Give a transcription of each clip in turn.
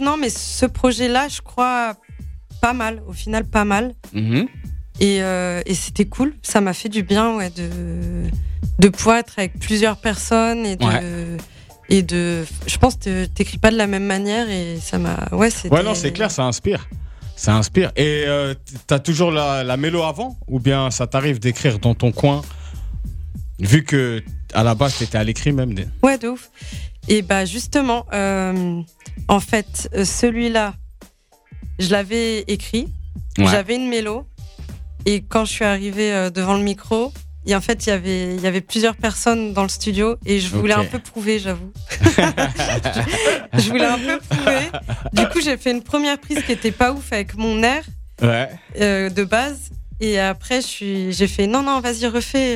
non, mais ce projet-là, je crois pas mal. Au final, pas mal. Mhm. Et c'était cool. Ça m'a fait du bien, ouais, de pouvoir être avec plusieurs personnes et de. Je pense que t'écris pas de la même manière et ça m'a. Ouais, c'était. Ouais, non, c'est clair, ça inspire. Ça inspire. Et t'as toujours la mélo avant, ou bien ça t'arrive d'écrire dans ton coin, vu que à la base t'étais à l'écrit même. Ouais, de ouf. Et bah justement, en fait, celui-là, je l'avais écrit. Ouais. J'avais une mélo. Et quand je suis arrivée devant le micro, et en fait, il y avait plusieurs personnes dans le studio et je voulais un peu prouver, j'avoue. je voulais un peu prouver. Du coup, j'ai fait une première prise qui était pas ouf avec mon air de base. Et après, j'ai fait non, vas-y, refais.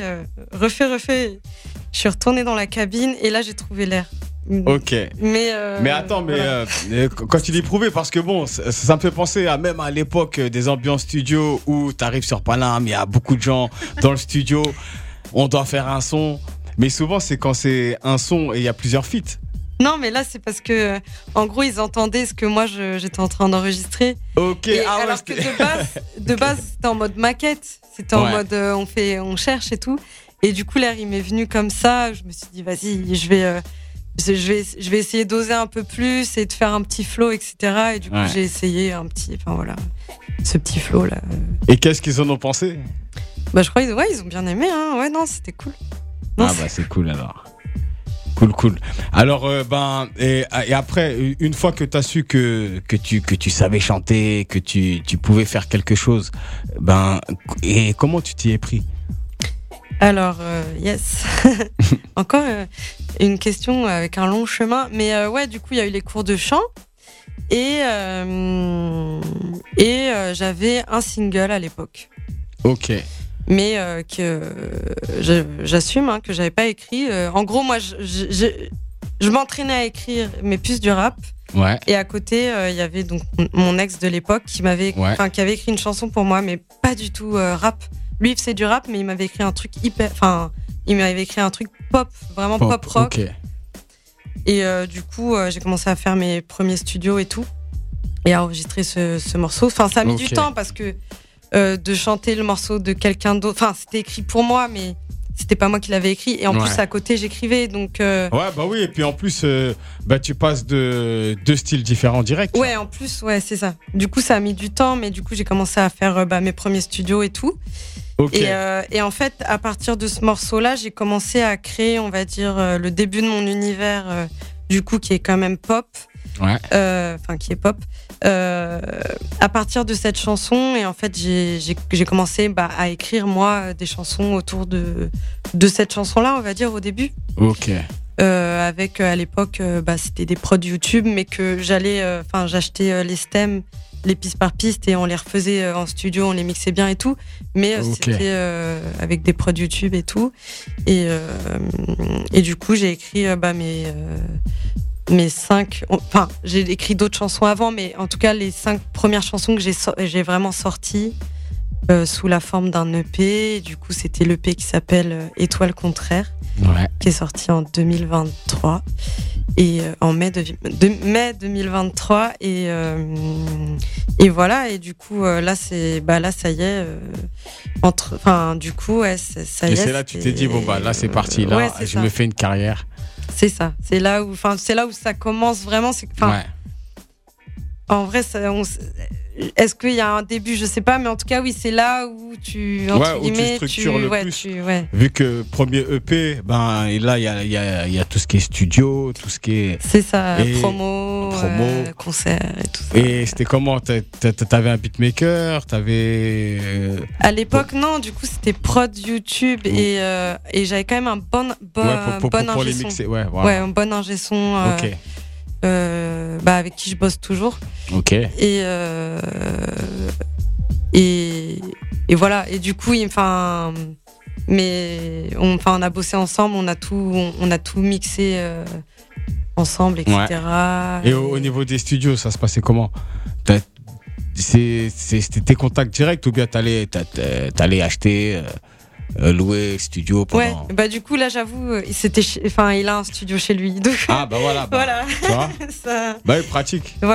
Je suis retournée dans la cabine et là, j'ai trouvé l'air. Ok. Mais attends, voilà. Quand tu dis prouver, parce que bon, ça me fait penser à même à l'époque des ambiances studio où t'arrives sur Paname, il y a beaucoup de gens dans le studio, on doit faire un son, mais souvent c'est quand c'est un son et il y a plusieurs feats. Non, mais là, c'est parce que, en gros, ils entendaient ce que moi, j'étais en train d'enregistrer. Ok. Et alors que de base, c'était en mode maquette. C'était en mode, on cherche et tout. Et du coup, l'air, il m'est venu comme ça. Je me suis dit, vas-y, je vais essayer d'oser un peu plus et de faire un petit flow, etc. Et du coup, j'ai essayé ce petit flow là. Et qu'est-ce qu'ils en ont pensé? Bah, je crois ils ont bien aimé, hein. Ouais, non, c'était cool. Non, c'est cool alors. Cool. Alors, et après, une fois que t'as su que tu savais chanter, que tu pouvais faire quelque chose, et comment tu t'y es pris? Alors, yes. Encore une question avec un long chemin. Mais ouais, du coup, il y a eu les cours de chant. Et j'avais un single à l'époque. Ok. Mais que j'assume que j'avais pas écrit. En gros, moi, je m'entraînais à écrire, mais plus du rap. Ouais. Et à côté, il y avait donc mon ex de l'époque qui avait écrit une chanson pour moi, mais pas du tout rap. Lui, il faisait du rap, mais il m'avait écrit un truc il m'avait écrit un truc pop, vraiment pop rock. Okay. Et du coup, j'ai commencé à faire mes premiers studios et tout, et à enregistrer ce morceau. Enfin, ça a mis du temps parce que de chanter le morceau de quelqu'un d'autre. Enfin, c'était écrit pour moi, mais c'était pas moi qui l'avais écrit. Et en plus, à côté, j'écrivais. Donc, ouais, bah oui. Et puis en plus, tu passes de deux styles différents direct. Ouais, en plus, ouais, c'est ça. Du coup, ça a mis du temps, mais du coup, j'ai commencé à faire mes premiers studios et tout. Okay. Et en fait, à partir de ce morceau-là, j'ai commencé à créer, on va dire, le début de mon univers, du coup, qui est quand même pop. Ouais. Qui est pop. À partir de cette chanson, et en fait, j'ai commencé à écrire, moi, des chansons autour de cette chanson-là, on va dire, au début. Ok. Avec, à l'époque, c'était des prods YouTube, mais que j'achetais les stems, les pistes par piste, et on les refaisait en studio, on les mixait bien et tout, mais c'était avec des prods YouTube et tout, et du coup j'ai écrit mes 5, j'ai écrit d'autres chansons avant, mais en tout cas les 5 premières chansons que j'ai vraiment sorties sous la forme d'un EP. Et du coup c'était l'EP qui s'appelle Étoile contraire, qui est sorti en 2023 et en mai 2023, et voilà. Et du coup là ça y est, du coup ça y est. Et c'est là que tu t'es dit là c'est parti, là je me fais une carrière. C'est ça, c'est là où ça commence vraiment. En vrai, est-ce qu'il y a un début? Je sais pas, mais en tout cas, oui, c'est là où tu structures le plus. Vu que premier EP, et là, il y a tout ce qui est studio, tout ce qui est. C'est ça, promo, concert et tout ça. Et c'était comment? T'avais un beatmaker? À l'époque, non, du coup, c'était prod YouTube, et j'avais quand même un bon ingé son. Mixer, un bon ingé son. Ok. Avec qui je bosse toujours. Ok. Et voilà. Et du coup, on a bossé ensemble, on a tout mixé ensemble, etc. Ouais. Et au niveau des studios, ça se passait comment? C'était tes contacts directs, ou bien t'allais acheter, louer studio pendant... Ouais, du coup là j'avoue, il a un studio chez lui. Donc... Ah voilà. Voilà. Tu vois ça... pratique. Voilà.